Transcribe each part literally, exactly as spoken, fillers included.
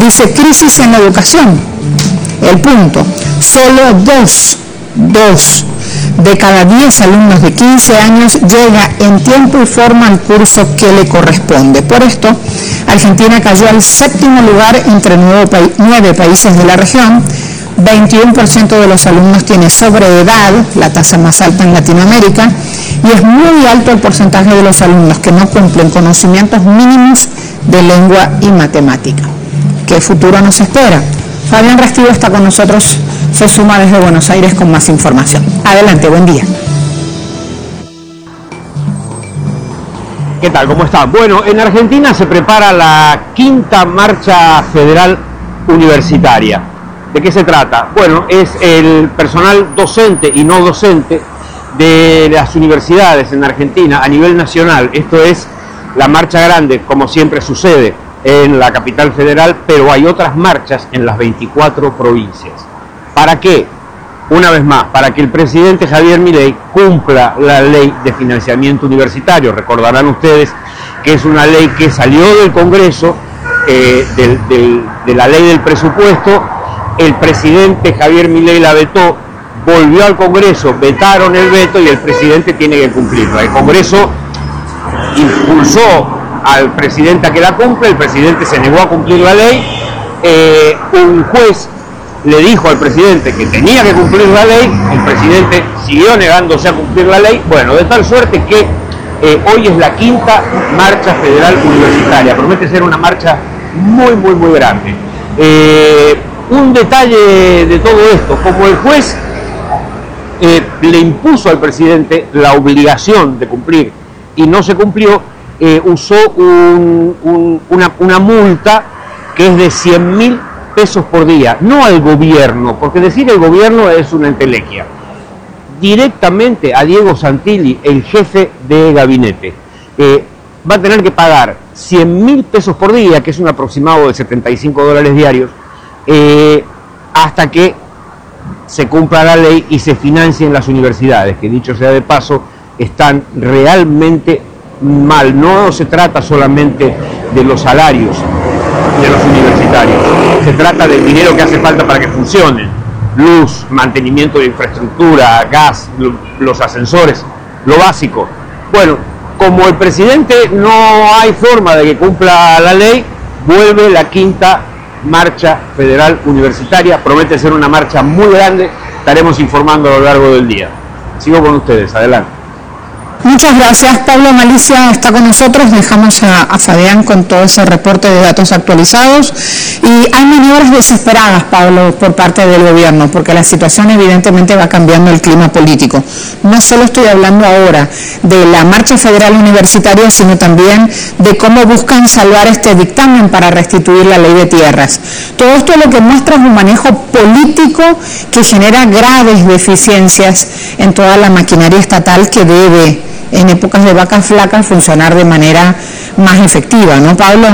Dice crisis en la educación. El punto, solo dos, dos de cada diez alumnos de quince años llega en tiempo y forma al curso que le corresponde. Por esto, Argentina cayó al séptimo lugar entre nueve, pa nueve países de la región. veintiuno por ciento de los alumnos tiene sobreedad, la tasa más alta en Latinoamérica, y es muy alto el porcentaje de los alumnos que no cumplen conocimientos mínimos de lengua y matemática. ¿Qué futuro nos espera? Fabián Restivo está con nosotros, se suma desde Buenos Aires con más información. Adelante, buen día. ¿Qué tal? ¿Cómo está? Bueno, en Argentina se prepara la quinta marcha federal universitaria. ¿De qué se trata? Bueno, es el personal docente y no docente de las universidades en Argentina a nivel nacional. Esto es la marcha grande, como siempre sucede en la capital federal, pero hay otras marchas en las veinticuatro provincias. ¿Para qué? Una vez más, para que el presidente Javier Milei cumpla la ley de financiamiento universitario. Recordarán ustedes que es una ley que salió del Congreso, eh, del, del, de la ley del presupuesto. El presidente Javier Milei la vetó, volvió al Congreso, vetaron el veto y el presidente tiene que cumplirlo. El Congreso impulsó al presidente a que la cumpla, el presidente se negó a cumplir la ley, eh, un juez le dijo al presidente que tenía que cumplir la ley, el presidente siguió negándose a cumplir la ley, bueno, de tal suerte que eh, hoy es la quinta marcha federal universitaria, promete ser una marcha muy, muy, muy grande. Eh, un detalle de todo esto, como el juez eh, le impuso al presidente la obligación de cumplir y no se cumplió, Eh, usó un, un, una, una multa que es de cien mil pesos por día, no al gobierno, porque decir el gobierno es una entelequia, directamente a Diego Santilli, el jefe de gabinete. Eh, va a tener que pagar cien mil pesos por día, que es un aproximado de setenta y cinco dólares diarios, eh, hasta que se cumpla la ley y se financien las universidades, que dicho sea de paso, están realmente mal. No se trata solamente de los salarios de los universitarios, se trata del dinero que hace falta para que funcionen, luz, mantenimiento de infraestructura, gas, los ascensores, lo básico. Bueno, como el presidente no hay forma de que cumpla la ley, vuelve la quinta marcha federal universitaria, promete ser una marcha muy grande, estaremos informando a lo largo del día. Sigo con ustedes, adelante. Muchas gracias. Pablo Malicia está con nosotros. Dejamos a, a Fabián con todo ese reporte de datos actualizados. Y hay maniobras desesperadas, Pablo, por parte del gobierno, porque la situación evidentemente va cambiando el clima político. No solo estoy hablando ahora de la marcha federal universitaria, sino también de cómo buscan salvar este dictamen para restituir la ley de tierras. Todo esto lo que muestra es un manejo político que genera graves deficiencias en toda la maquinaria estatal que debe, en épocas de vacas flacas, funcionar de manera más efectiva, ¿no, Pablo?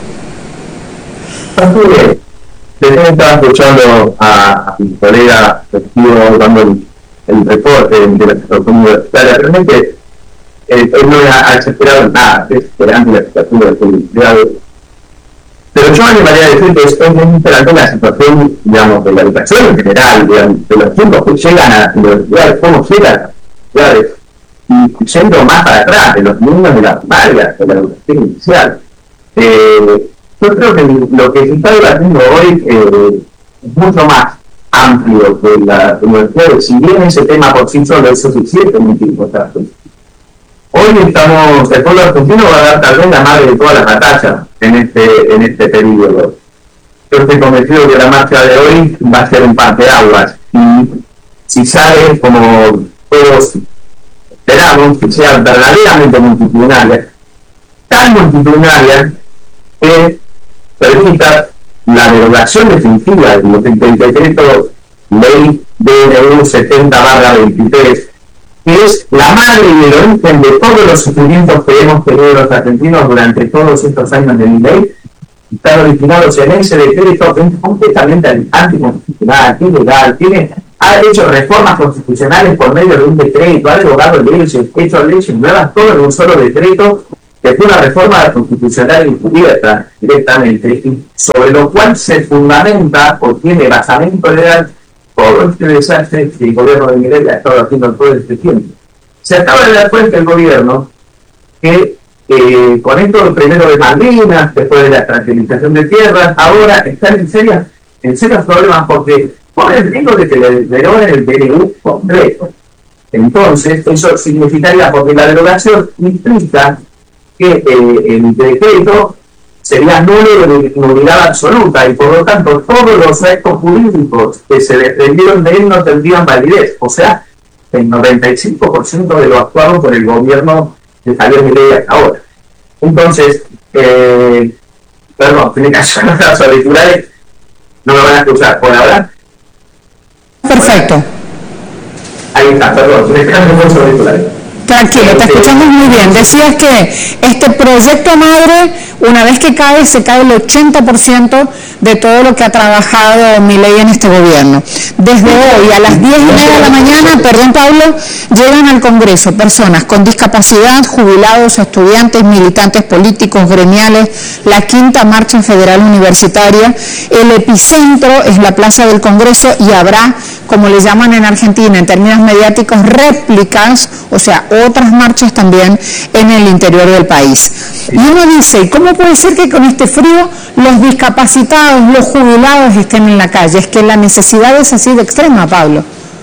Así es. Después estaba escuchando a mi colega Restivo dando el, el reporte de la situación universitaria. Realmente eh, él no ha exagerado nada, es esperando la situación de los empleados. Pero yo animaría a decir que es muy esperante la situación, digamos, de la educación en general, digamos, de los chicos que llegan a las universidades, cómo llegan a las universidades, y yendo más para atrás, de los niños de la primaria, de la educación inicial. Eh, yo creo que lo que se está debatiendo hoy eh, es mucho más amplio que la universidad, si bien ese tema por sí solo es suficientemente importante. Hoy estamos, el pueblo argentino va a dar tal vez la madre de todas las batallas en este, en este periodo. Yo estoy convencido que la marcha de hoy va a ser un parteaguas, y si sale como todos esperamos, que sea verdaderamente multitudinaria, tan multitudinaria que permita la derogación definitiva del decreto ley D N U setenta barra veintitrés, que es la madre y el origen de todos los sufrimientos que hemos tenido los argentinos durante todos estos años de mi ley, están originados en ese decreto que es completamente anticonstitucional, ilegal, tiene, ha hecho reformas constitucionales por medio de un decreto, ha derogado leyes, hecho leyes nuevas, todo en un solo decreto, que fue una reforma constitucional encubierta directamente, y sobre lo cual se fundamenta o tiene basamento legal todo este desastre que el gobierno de Milei ha estado haciendo todo este tiempo. Se acaba de dar cuenta el gobierno que eh, con esto primero de Malvinas, después de la tranquilización de tierras, ahora están en serias, en serios problemas porque por el riesgo de que le deroguen el D N U completo. Entonces, eso significaría, porque la derogación implica que eh, el decreto sería nulo de nulidad absoluta y por lo tanto todos los actos jurídicos que se desprendieron de él no tendrían validez. O sea, el noventa y cinco por ciento de lo actuado por el gobierno de Javier Milei hasta ahora. Entonces, eh, perdón, tiene que hacer las auditores, no me van a escuchar por ahora. Perfecto. Ahí está, perdón, me quedan los auditores. Tranquilo, te escuchamos muy bien. Decías que este proyecto madre, una vez que cae, se cae el ochenta por ciento de todo lo que ha trabajado Milei en este gobierno. Desde hoy a las diez y media de la mañana, perdón Pablo, llegan al Congreso personas con discapacidad, jubilados, estudiantes, militantes políticos, gremiales, la quinta marcha federal universitaria. El epicentro es la Plaza del Congreso y habrá, como le llaman en Argentina, en términos mediáticos, réplicas, o sea, otras marchas también en el interior del país. Y uno dice, ¿cómo puede ser que con este frío los discapacitados, los jubilados estén en la calle? Es que la necesidad es así de extrema, Pablo.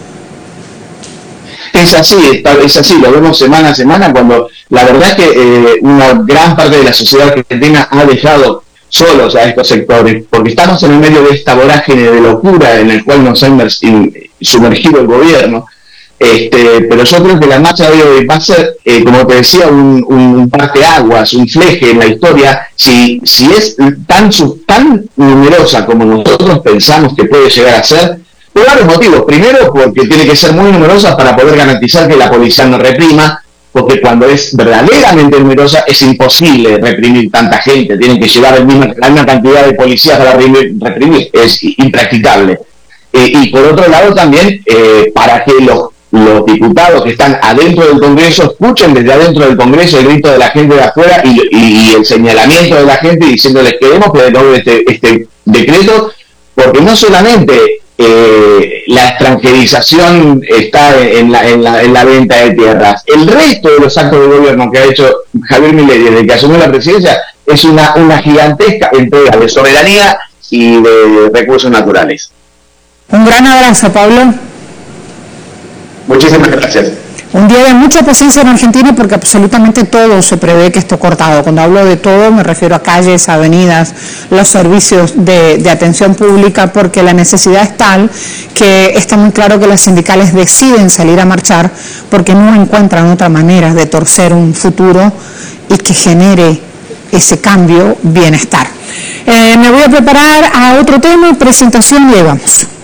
Es así, es así, lo vemos semana a semana, cuando la verdad es que eh, una gran parte de la sociedad argentina ha dejado solos a estos sectores, porque estamos en el medio de esta vorágine de locura en el cual nos ha sumergido el gobierno. Este, pero yo creo que la marcha de hoy va a ser, eh, como te decía, un, un parteaguas, un fleje en la historia. Si, si es tan, tan numerosa como nosotros pensamos que puede llegar a ser, por varios motivos. Primero, porque tiene que ser muy numerosa para poder garantizar que la policía no reprima, porque cuando es verdaderamente numerosa es imposible reprimir tanta gente, tienen que llevar el mismo, la misma cantidad de policías para reprimir, es impracticable. Eh, y por otro lado también, eh, para que los los diputados que están adentro del Congreso escuchen desde adentro del Congreso el grito de la gente de afuera y, y, y el señalamiento de la gente diciéndoles queremos que derogue este, este decreto, porque no solamente eh, la extranjerización está en la, en, la, en la venta de tierras, el resto de los actos de gobierno que ha hecho Javier Milei desde que asumió la presidencia es una, una gigantesca entrega de soberanía y de recursos naturales. Un gran abrazo, Pablo. Muchísimas gracias. Un día de mucha paciencia en Argentina porque absolutamente todo se prevé que esté cortado. Cuando hablo de todo me refiero a calles, avenidas, los servicios de, de atención pública, porque la necesidad es tal que está muy claro que las sindicales deciden salir a marchar porque no encuentran otra manera de torcer un futuro y que genere ese cambio bienestar. Eh, me voy a preparar a otro tema, presentación y ahí vamos.